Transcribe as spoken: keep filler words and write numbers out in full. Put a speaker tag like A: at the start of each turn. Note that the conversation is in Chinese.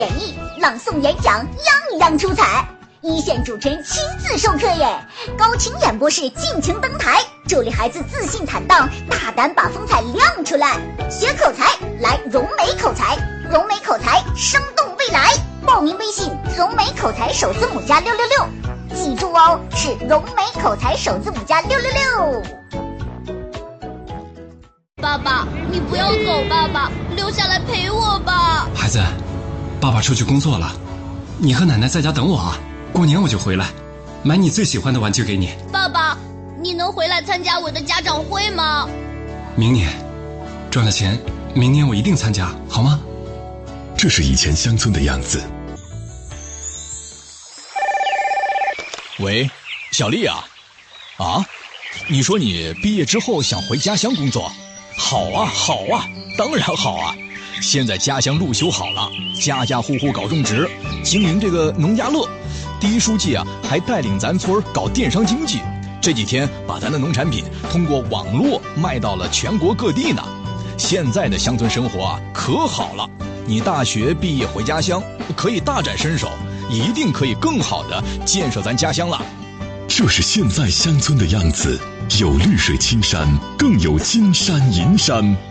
A: 演绎、朗诵、演讲，样样出彩。一线主持人亲自授课耶，高清演播室尽情登台，助力孩子自信坦荡，大胆把风采亮出来。学口才，来融美口才，融美口才，生动未来。报名微信：融美口才首字母加六六六，记住哦，是融美口才首字母加六六六。
B: 爸爸，你不要走，爸爸，留下来陪我吧。
C: 孩子，爸爸出去工作了，你和奶奶在家等我啊。过年我就回来，买你最喜欢的玩具给你。
B: 爸爸，你能回来参加我的家长会吗？
C: 明年赚了钱，明年我一定参加，好吗？
D: 这是以前乡村的样子。
E: 喂，小丽啊，啊，你说你毕业之后想回家乡工作？好啊，好啊，当然好啊！现在家乡路修好了，家家户户搞种植，经营这个农家乐。第一书记啊，还带领咱村搞电商经济，这几天把咱的农产品通过网络卖到了全国各地呢。现在的乡村生活啊，可好了！你大学毕业回家乡，可以大展身手，一定可以更好的建设咱家乡了。
D: 这是现在乡村的样子，有绿水青山，更有金山银山。